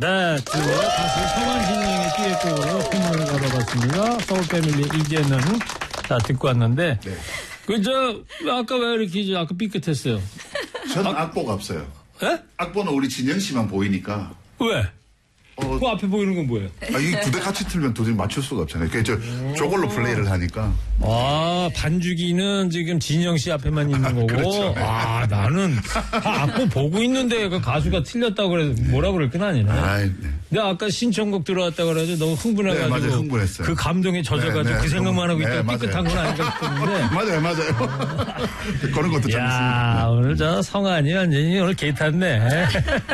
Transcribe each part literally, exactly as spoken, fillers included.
네, 그 가수 성환진영의 듀엣곡으로 선물을 걸어봤습니다. 서울 패밀리 이제는 자 듣고 왔는데 네. 그저 아까 왜 이렇게 이제 아까 삐끗했어요? 저는 아, 악보가 없어요. 예? 악보는 우리 진영 씨만 보이니까. 왜? 어, 그 앞에 보이는 건 뭐예요? 아, 이 두 대 같이 틀면 도저히 맞출 수가 없잖아요. 그래서 저, 저걸로 플레이를 하니까. 아, 반주기는 지금 진영 씨 앞에만 있는 거고. 그렇죠. 아, 나는 다 앞에 보고 있는데 그 가수가 틀렸다고 그래서 뭐라 그럴 건 아니네. 아, 네. 내가 아까 신청곡 들어왔다고 그래가지고 너무 흥분해가지고. 네, 맞아요. 흥분했어요. 그 감동에 젖어가지고 네, 네. 그 생각만 하고 있다가 네, 삐끗한 건 아닌가 싶었는데. 맞아요, 맞아요. 그런 것도 참 야, 있습니다. 오늘 저 성환이 완전히 오늘 개 탔네.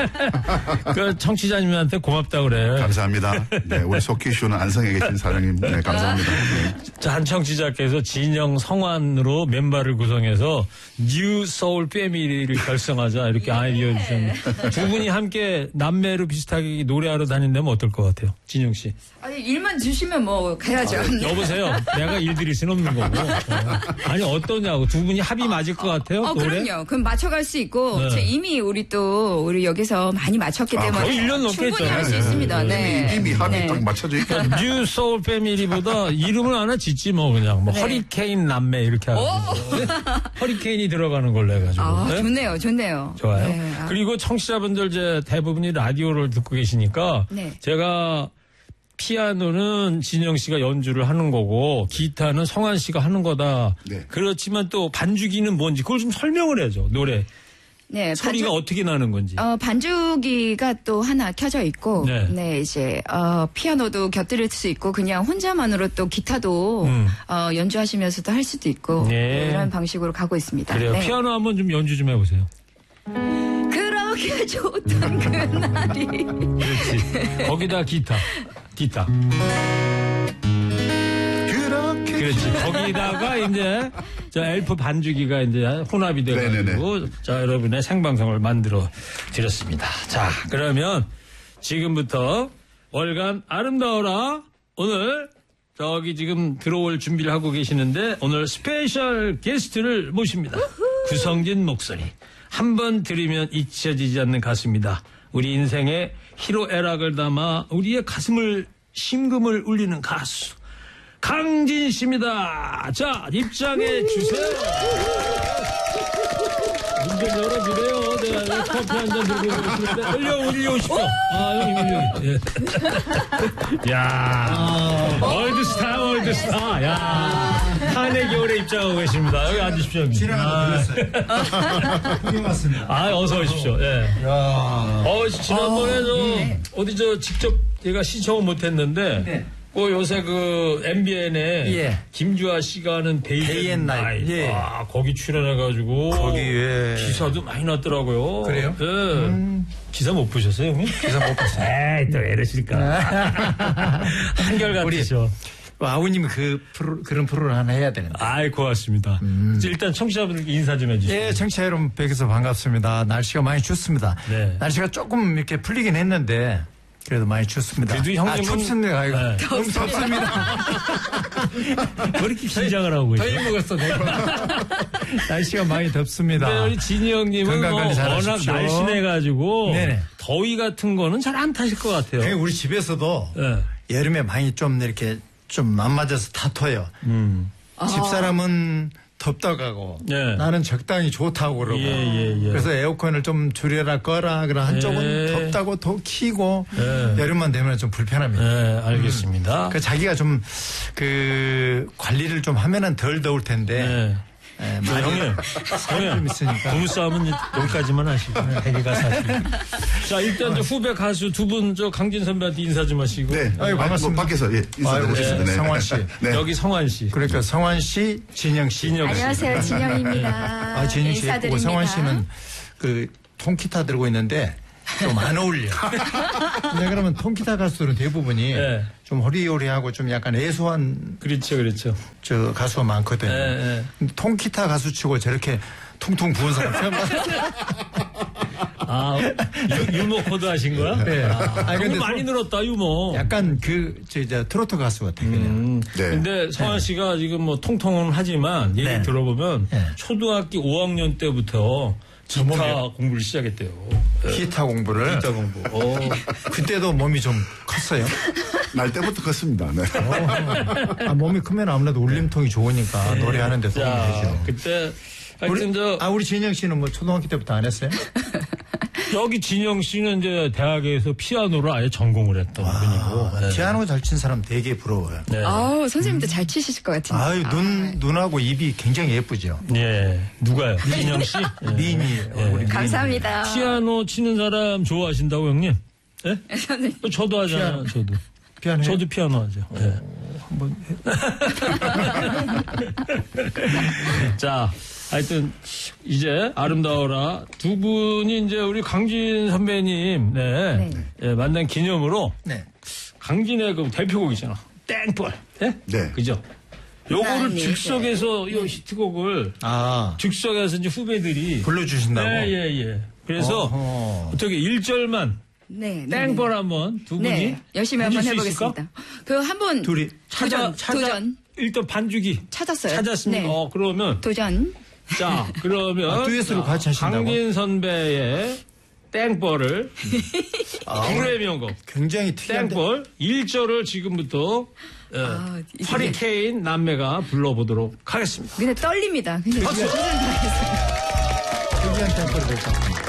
그 청취자님한테 고맙다고 그래. 감사합니다. 네, 우리 속기쇼는 안성에 계신 사장님, 네, 감사합니다. 네. 자, 한 청취자께서 진영 성환으로 멤버를 구성해서 뉴 소울 패밀리를 결성하자 이렇게 아이디어 주셨는데 두 분이 함께 남매로 비슷하게 노래하러 다닌다면 어떨 것 같아요? 진영 씨. 아니, 일만 주시면 뭐 가야죠. 아, 여보세요. 내가 일 드릴 수는 없는 거고. 아니, 어떠냐고. 두 분이 합이 맞을 것 같아요? 어, 노래? 그럼요. 그럼 맞춰갈 수 있고 네. 저 이미 우리 또 우리 여기서 많이 맞췄기 아, 때문에 거의 일 년 넘겠죠. 충분히 할 수 네. 있습니다. 네. 이미, 이미 합이 네. 딱 맞춰져 있거든요. 그러니까 뉴 소울 패밀리보다 이름을 하나 짓지 뭐 그냥 뭐 네. 허리케인 남매 이렇게 하고 네? 허리케인이 들어가는 걸로 해가지고 아, 네? 좋네요. 좋네요. 좋아요. 네. 아. 그리고 청취자분들 이제 대부분이 라디오를 듣고 계시니까 네. 제가 피아노는 진영 씨가 연주를 하는 거고 기타는 성환 씨가 하는 거다. 네. 그렇지만 또 반주기는 뭔지 그걸 좀 설명을 해줘. 노래 네, 소리가 반주, 어떻게 나는 건지. 어, 반주기가 또 하나 켜져 있고, 네. 네, 이제, 어, 피아노도 곁들일 수 있고, 그냥 혼자만으로 또 기타도, 음. 어, 연주하시면서도 할 수도 있고, 네. 네, 이런 방식으로 가고 있습니다. 그래요. 네. 피아노 한번 좀 연주 좀 해보세요. 그러게 좋던 그날이. 그렇지. 거기다 기타. 기타. 그렇게. 그렇지. 거기다가 이제 저 엘프 반주기가 이제 혼합이 돼가지고 자 여러분의 생방송을 만들어 드렸습니다. 자 그러면 지금부터 월간 아름다워라 오늘 저기 지금 들어올 준비를 하고 계시는데 오늘 스페셜 게스트를 모십니다. 구성진 목소리 한 번 들으면 잊혀지지 않는 가수입니다. 우리 인생의 희로애락을 담아 우리의 가슴을 심금을 울리는 가수 강진 씨입니다. 자, 입장해 주세요. 문 좀 열어주래요. 내가 커피 한 잔 들고 오시는데 올려 올려오십시오. 아, 형님, 형님. 예. 야, 월드스타, 월드스타. 야, 한해 겨울에 입장하고 계십니다. 여기 앉으십시오. 형님. 여기 왔습니다. 아, 어서 오십시오. 예. 야. 어, 지난번에 저, 네. 어디 저 직접 제가 신청은 못했는데, 네. 그 요새 그 엠비엔에 예. 김주아 씨가 하는 데이 데이 앤 나잇. 예. 아, 거기 출연해가지고 거기, 예. 기사도 많이 났더라고요. 그래요? 예. 음. 기사 못 보셨어요, 형님? 기사 못 봤어요. 에이, 또 이러실까. 한결같으셔. 아우님이 그 프로, 그런 프로를 하나 해야 되는데. 아이, 고맙습니다. 음. 일단 청취자분들께 인사 좀 해주세요. 예, 청취자 여러분 뵙게서 반갑습니다. 날씨가 많이 춥습니다. 네. 날씨가 조금 이렇게 풀리긴 했는데 그래도 많이 춥습니다. 그래도 형님은 아, 춥습니다. 이거. 네. 너무 덥습니다. 왜 이렇게 긴장을 하고 계세요? 더위 먹었어, 내가. 날씨가 많이 덥습니다. 근데 우리 진희 형님은 건강 뭐 관리 잘 워낙 하십시오. 날씬해가지고 네네. 더위 같은 거는 잘 안 타실 것 같아요. 그게 우리 집에서도 네. 여름에 많이 좀 이렇게 좀 안 맞아서 다퉈요. 음. 집사람은 덥다고 하고 예. 나는 적당히 좋다고 그러고 예, 예, 예. 그래서 에어컨을 좀 줄여라 꺼라 그러 한쪽은 예. 덥다고 더 키고 예. 여름만 되면 좀 불편합니다. 네, 알겠습니다. 그 자기가 좀 그 관리를 좀 하면은 덜 더울 텐데 네. 예, 저 많이 형님, 좀 형님, 있으니까. 부부싸움은 여기까지만 하시고, 댁에 가서 하시고. 자, 일단 저 후배 가수 두 분, 저 강진 선배한테 인사 좀 하시고. 네. 아유, 반갑습니다. 뭐 밖에서, 예, 인사드리겠습니다. 아유, 네, 성환 씨. 네. 여기 성환 씨. 그러니까 성환 씨, 진영 씨. 진영 씨. 안녕하세요, 진영입니다. 아, 진영 씨 예쁘고 인사드립니다. 성환 씨는 그 통기타 들고 있는데 좀 안 어울려. 근데 그러면 통기타 가수들은 대부분이 네. 좀 호리호리하고 좀 약간 애소한 그렇죠, 그렇죠. 저 가수가 많거든요. 네, 네. 근데 통기타 가수 치고 저렇게 퉁퉁 부은 사람 처음 봤어요. 아, 유, 유머 코드 하신 거야? 네. 아, 아니, 너무 근데 많이 늘었다, 유머. 약간 그, 저, 저 트로트 가수 같아, 그냥. 음, 네. 근데 성환 씨가 지금 뭐 통통은 하지만 얘기 네. 들어보면 네. 초등학교 오 학년 때부터 기타 몸이요? 공부를 시작했대요. 기타 공부를. 기타 공부. 어. 그때도 몸이 좀 컸어요. 날 때부터 컸습니다. 네. 아, 몸이 크면 아무래도 울림통이 좋으니까 노래하는 데 도움이 자, 되죠. 그때 하여튼 우리, 저 아, 우리 진영 씨는 뭐 초등학교 때부터 안 했어요? 여기 진영 씨는 이제 대학에서 피아노를 아예 전공을 했던 분이고. 네. 피아노 잘 친 사람 되게 부러워요. 네. 아우, 선생님도 잘 치실 것 같은데. 아유, 눈, 눈하고 입이 굉장히 예쁘죠. 예. 누가요? 진영 씨? 예. 미인이 얼굴이. 감사합니다. 피아노 치는 사람 좋아하신다고 형님? 예? 선생님. 저도 하잖아요. 저도. 피아노. 저도 피아노 하죠. 예. 한번 자, 하여튼 이제 아름다워라 두 분이 이제 우리 강진 선배님 네, 네. 예, 만난 기념으로 네. 강진의 그 대표곡이잖아. 땡벌. 예? 네. 그죠? 요거를 네, 즉석에서 네. 이 히트곡을 아, 즉석에서 이제 후배들이 불러주신다고? 네, 예, 예. 그래서 어허. 어떻게 일 절만 네. 네, 땡벌 한번 두 분이 네. 열심히 한번 해줄 수 있을까? 해보겠습니다. 그 한번 둘이 찾아, 도전, 찾아, 도전. 일단 반주기 찾았어요. 찾았습니다. 네. 어, 그러면 도전. 자, 그러면 아, 듀엣으로 자, 같이 하신다고? 강진 선배의 땡벌을 불후의 명곡 굉장히 특이한데. 땡벌 일 절을 지금부터 어, 아, 이게- 허리케인 남매가 불러보도록 하겠습니다. 근데 떨립니다. 근데 박수! 최선을 다하겠습니다. 특이한 템포를 될 것 같습니다.